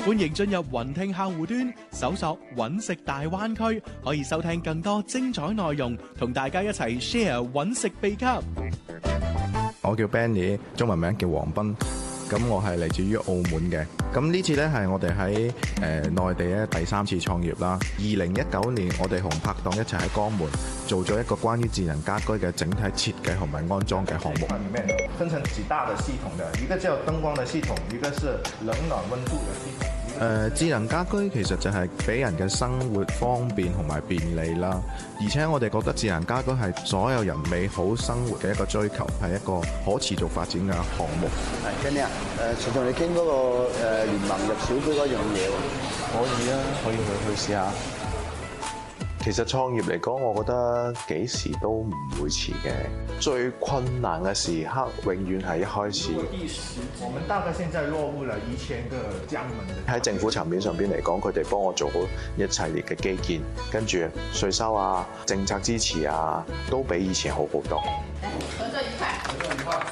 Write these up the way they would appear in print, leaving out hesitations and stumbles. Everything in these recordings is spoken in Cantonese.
歡迎進入雲聽客戶端，搜索揾食大灣區，可以收聽更多精彩內容，同大家一齊 share 揾食秘笈。 我叫 Benny， 中文名叫黃斌。咁我係嚟自於澳門嘅。咁呢次呢，係我哋喺內地咧第3次創業啦。2019年我哋同拍檔一齊喺江門做咗一個關於智能家居嘅整體設計同埋安裝嘅項目。裡面分成幾大的系統嘅，一個叫燈光嘅系統，一個是冷暖溫度嘅系統。智能家居其實就係俾人嘅生活方便同埋便利啦，而且我哋覺得智能家居係所有人美好生活嘅一個追求，係一個可持續發展嘅項目。 係 Kenny 啊，隨同你傾嗰個聯盟入小區嗰樣嘢喎。 可以啊，可以去試下。其實創業嚟講，我覺得幾時都唔會遲嘅。最困難嘅時刻，永遠係一開始。 我們大概現在落戶了1000個家門。 喺政府層面上邊嚟講，佢哋幫我做好一系列嘅基建，跟住稅收啊、政策支持啊，都比以前好好多。 合作愉快，合作愉快。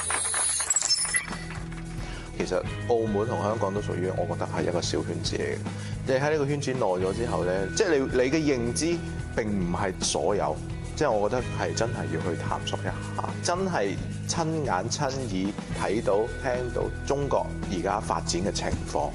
其實澳門同香港都屬於，我覺得係一個小圈子嚟嘅。你喺呢個圈子耐咗之後咧，即係你嘅認知並唔係所有，即係我覺得係真係要去探索一下，真係親眼親耳睇到、聽到中國而家發展嘅情況。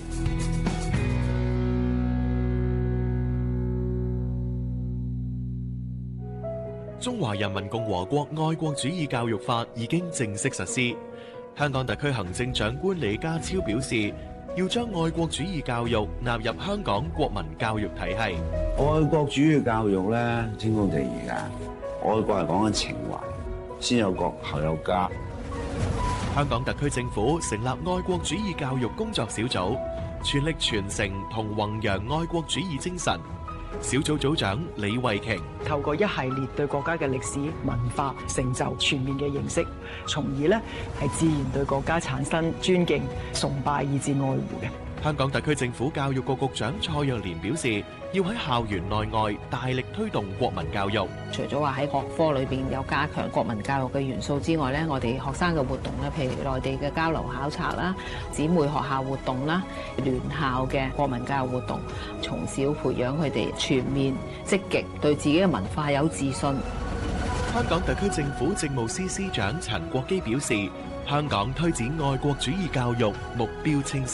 中華人民共和國愛國主義教育法已經正式實施。香港特區行政長官李家超表示，要將愛國主義教育納入香港國民教育體系。 愛國主義教育咧，天公地義㗎。愛國係講緊情懷，先有國後有家。 香港特區政府成立愛國主義教育工作小組，全力傳承同弘揚愛國主義精神。小組組長李慧瓊透過一系列對國家嘅歷史文化成就全面嘅認識，從而呢係自然對國家產生尊敬、崇拜以至愛護嘅。 香港特區政府教育局局長蔡若蓮表示，要喺校園內外大力推動國民教育。 除咗話喺學科裏邊有加強國民教育嘅元素之外咧，我哋學生嘅活動咧，譬如內地嘅交流考察啦、姊妹學校活動啦、聯校嘅國民教育活動，從小培養佢哋全面積極對自己嘅文化有自信。 香港特區政府政務司司長陳國基表示，香港推展愛國主義教育目標清晰。